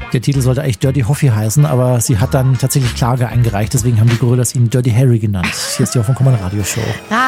Der Titel sollte eigentlich Dirty Hoffi heißen, aber sie hat dann tatsächlich Klage eingereicht. Deswegen haben die Gorillas ihn Dirty Harry genannt. Hier ist die Hoffmann Radio Show.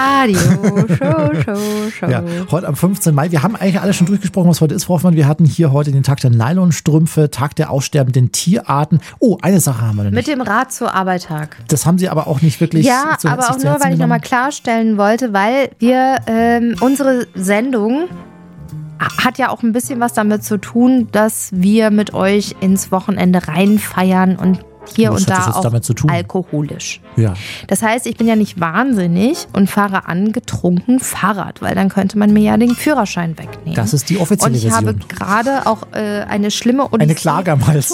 Show. Ja, heute am 15. Mai. Wir haben eigentlich alles schon durchgesprochen, was heute ist, Frau Hoffmann. Wir hatten hier heute den Tag der Nylonstrümpfe, Tag der aussterbenden Tierarten. Oh, eine Sache haben wir noch nicht. Mit dem Rad zur Arbeitstag. Das haben Sie aber auch nicht wirklich. Ja, aber auch nur, weil ich nochmal klarstellen wollte, weil wir unsere Sendung hat ja auch ein bisschen was damit zu tun, dass wir mit euch ins Wochenende reinfeiern und hier und da auch alkoholisch. Ja. Das heißt, ich bin ja nicht wahnsinnig und fahre angetrunken Fahrrad, weil dann könnte man mir ja den Führerschein wegnehmen. Das ist die offizielle Version. Und ich habe gerade auch eine schlimme Odyssee. Eine Klage am Hals.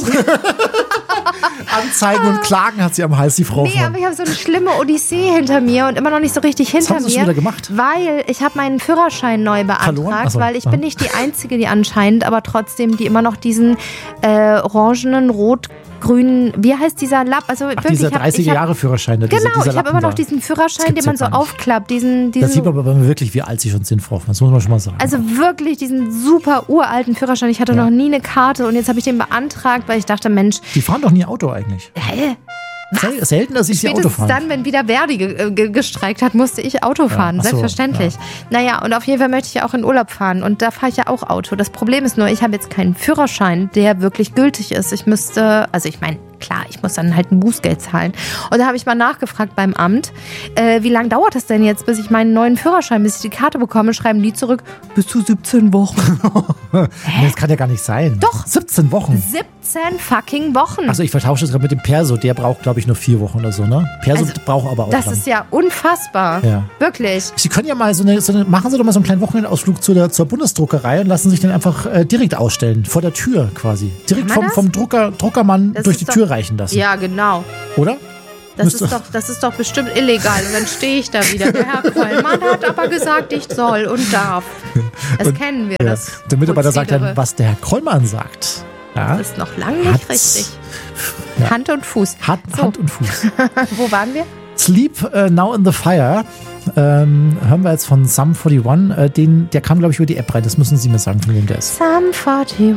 Anzeigen und Klagen hat sie am Hals, die Frau. Nee, aber ich habe so eine schlimme Odyssee hinter mir und immer noch nicht so richtig hinter mir. Was hast du schon wieder gemacht? Weil ich habe meinen Führerschein neu beantragt, weil ich bin nicht die Einzige, die anscheinend, aber trotzdem, die immer noch diesen orangenen, rot-grünen, wie heißt dieser Lapp? Also wirklich, dieser 30er-Jahre-Führerschein. Genau, ich habe immer noch diesen Führerschein, den man so aufklappt. Da sieht man aber wirklich, wie alt sie schon sind, Frau Hoffmann. Das muss man schon mal sagen. Also wirklich diesen super uralten Führerschein. Ich hatte noch nie eine Karte und jetzt habe ich den beantragt, weil ich dachte, Mensch. Die fahren doch nie Auto eigentlich. Hä? Selten, dass ich sie Auto fahre. Dann, wenn wieder Verdi gestreikt hat, musste ich Auto fahren. Selbstverständlich. Ja. Naja, und auf jeden Fall möchte ich ja auch in Urlaub fahren. Und da fahre ich ja auch Auto. Das Problem ist nur, ich habe jetzt keinen Führerschein, der wirklich gültig ist. Ich müsste, also ich meine, klar, ich muss dann halt ein Bußgeld zahlen. Und da habe ich mal nachgefragt beim Amt, wie lange dauert es denn jetzt, bis ich meinen neuen Führerschein, bis ich die Karte bekomme, schreiben die zurück, bis zu 17 Wochen. Das kann ja gar nicht sein. Doch. 17 Wochen. 17 fucking Wochen. Also ich vertausche das gerade mit dem Perso, der braucht, glaube ich, nur 4 Wochen oder so, ne? Perso braucht aber auch das lang. Ist ja unfassbar. Ja. Wirklich. Sie können ja mal machen Sie doch mal so einen kleinen Wochenendausflug zur Bundesdruckerei und lassen sich den einfach direkt ausstellen, vor der Tür quasi. Direkt vom Druckermann durch die Tür reichen lassen. Ja, genau. Oder? Das ist doch bestimmt illegal. Und dann stehe ich da wieder. Der Herr Kollmann hat aber gesagt, ich soll und darf. Das kennen wir, das. Der Mitarbeiter sagt dann, was der Herr Kollmann sagt. Ja, das ist noch lange nicht richtig. Ja. Hand und Fuß. Hand und Fuß. Wo waren wir? Sleep Now in the Fire. Hören wir jetzt von Sum 41. Der kam, glaube ich, über die App rein. Das müssen Sie mir sagen, von wem der ist. Sum 41.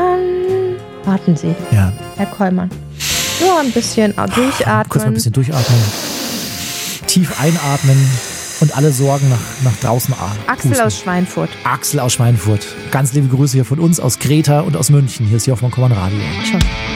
Warten Sie. Ja. Herr Kollmann. Nur ein bisschen durchatmen. Kurz mal ein bisschen durchatmen. Tief einatmen und alle Sorgen nach draußen Axel aus Schweinfurt. Axel aus Schweinfurt. Ganz liebe Grüße hier von uns aus Greta und aus München. Hier ist die Hoffmann Radio. Schon.